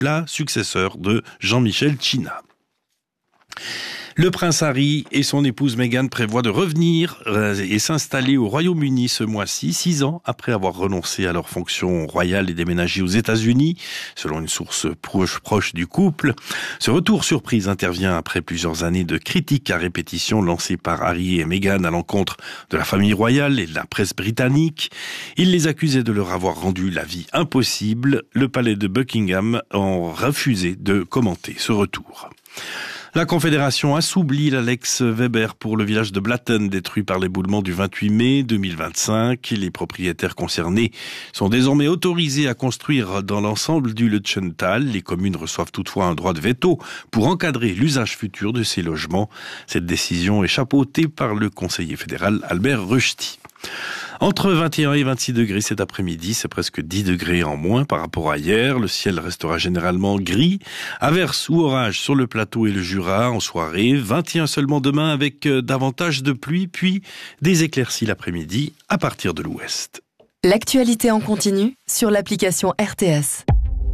la successeur de Jean-Michel China. Le prince Harry et son épouse Meghan prévoient de revenir et s'installer au Royaume-Uni ce mois-ci, 6 ans après avoir renoncé à leur fonction royale et déménagé aux États-Unis, selon une source proche du couple. Ce retour surprise intervient après plusieurs années de critiques à répétition lancées par Harry et Meghan à l'encontre de la famille royale et de la presse britannique. Ils les accusaient de leur avoir rendu la vie impossible. Le palais de Buckingham a refusé de commenter ce retour. La Confédération assoublit la Lex Weber pour le village de Blatten, détruit par l'éboulement du 28 mai 2025. Les propriétaires concernés sont désormais autorisés à construire dans l'ensemble du Lutschental. Les communes reçoivent toutefois un droit de veto pour encadrer l'usage futur de ces logements. Cette décision est chapeautée par le conseiller fédéral Albert Rushti. Entre 21 et 26 degrés cet après-midi, c'est presque 10 degrés en moins par rapport à hier. Le ciel restera généralement gris. Averses ou orages sur le plateau et le Jura en soirée. 21 seulement demain avec davantage de pluie, puis des éclaircies l'après-midi à partir de l'ouest. L'actualité en continu sur l'application RTS.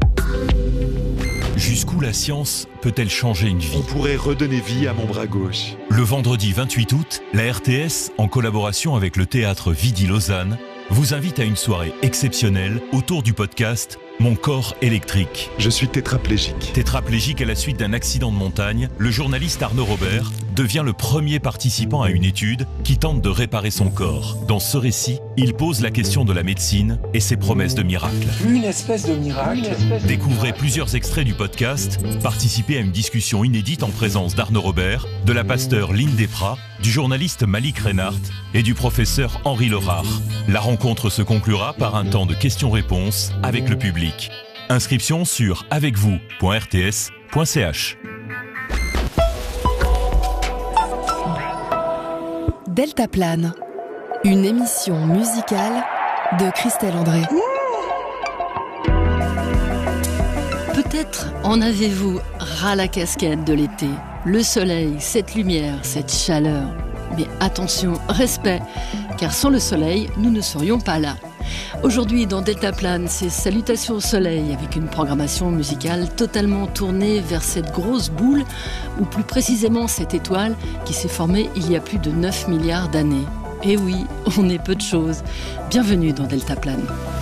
Jusqu'où la science peut-elle changer une vie ? On pourrait redonner vie à mon bras gauche. Le vendredi 28 août, la RTS, en collaboration avec le théâtre Vidi Lausanne, vous invite à une soirée exceptionnelle autour du podcast Mon corps électrique. Je suis tétraplégique. Tétraplégique à la suite d'un accident de montagne, le journaliste Arnaud Robert devient le premier participant à une étude qui tente de réparer son corps. Dans ce récit, il pose la question de la médecine et ses promesses de miracle. Une espèce de miracle. Découvrez plusieurs extraits du podcast, participez à une discussion inédite en présence d'Arnaud Robert, de la pasteure Lynn Desprats, du journaliste Malik Reinhardt et du professeur Henri Lerard. La rencontre se conclura par un temps de questions-réponses avec le public. Inscription sur avecvous.rts.ch. Deltaplane, une émission musicale de Christelle André. Peut-être en avez-vous ras la casquette de l'été. Le soleil, cette lumière, cette chaleur. Mais attention, respect, car sans le soleil, nous ne serions pas là. Aujourd'hui, dans Deltaplane, c'est Salutations au soleil, avec une programmation musicale totalement tournée vers cette grosse boule, ou plus précisément cette étoile qui s'est formée il y a plus de 9 milliards d'années. Et oui, on est peu de choses. Bienvenue dans Deltaplane.